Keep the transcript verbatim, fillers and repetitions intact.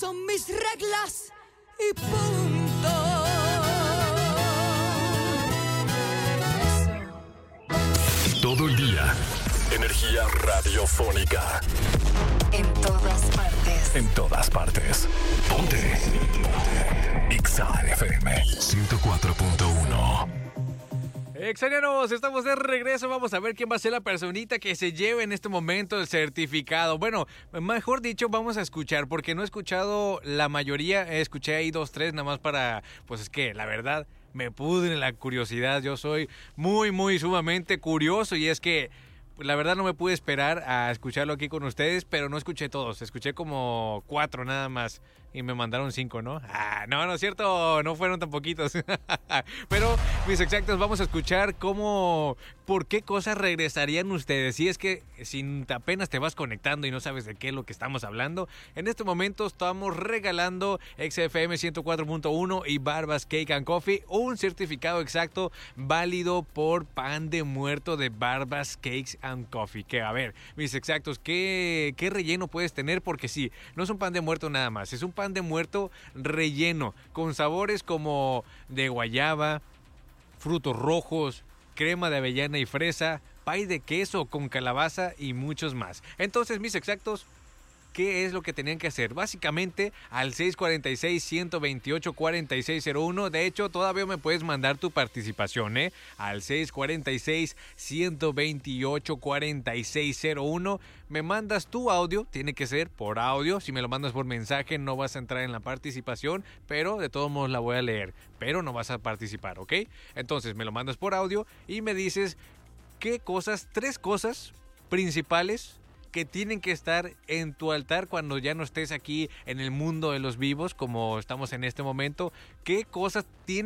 son mis reglas y punto. Todo el día, energía radiofónica. En todas partes. En todas partes. Ponte. Ponte. Exa F M ciento cuatro punto uno. Exanianos, estamos de regreso. Vamos a ver quién va a ser la personita que se lleve en este momento el certificado. Bueno, mejor dicho, vamos a escuchar, porque no he escuchado la mayoría. Escuché ahí dos, tres, nada más para... Pues es que, la verdad, me pudre la curiosidad. Yo soy muy, muy sumamente curioso y es que... La verdad no me pude esperar a escucharlo aquí con ustedes, pero no escuché todos. Escuché como cuatro nada más y me mandaron cinco, ¿no? Ah, no, no es cierto, no fueron tan poquitos. Pero, mis exactos, vamos a escuchar cómo, por qué cosas regresarían ustedes. Si es que si apenas te vas conectando y no sabes de qué es lo que estamos hablando, en este momento estamos regalando Exa F M ciento cuatro punto uno y Barbas Cake and Coffee, un certificado exacto válido por pan de muerto de Barbas Cakes and Coffee. Que a ver, mis exactos, ¿qué, qué relleno puedes tener? Porque sí, no es un pan de muerto nada más, es un pan de muerto relleno con sabores como de guayaba, frutos rojos, crema de avellana y fresa, pay de queso con calabaza y muchos más. Entonces, mis exactos, ¿qué es lo que tenían que hacer? Básicamente al seis cuatro seis, uno dos ocho, cuatro seis cero uno. De hecho, todavía me puedes mandar tu participación, ¿eh? Al seis cuatro seis, uno dos ocho, cuatro seis cero uno. Me mandas tu audio, tiene que ser por audio. Si me lo mandas por mensaje no vas a entrar en la participación, pero de todos modos la voy a leer. Pero no vas a participar, ¿ok? Entonces me lo mandas por audio y me dices qué cosas, tres cosas principales que tienen que estar en tu altar cuando ya no estés aquí en el mundo de los vivos, como estamos en este momento. ¿Qué cosas tienen